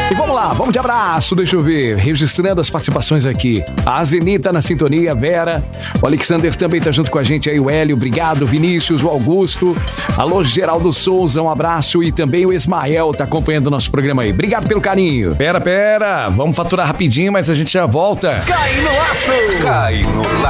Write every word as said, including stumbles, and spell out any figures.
E vamos lá, vamos de abraço, deixa eu ver, registrando as participações aqui. A Zenita na sintonia, Vera, o Alexander também tá junto com a gente aí, o Hélio, obrigado, Vinícius, o Augusto, alô Geraldo Souza, um abraço, e também o Ismael tá acompanhando o nosso programa aí. Obrigado pelo carinho. Pera, pera, vamos faturar rapidinho, mas a gente já volta. Cai no laço! Cai no laço!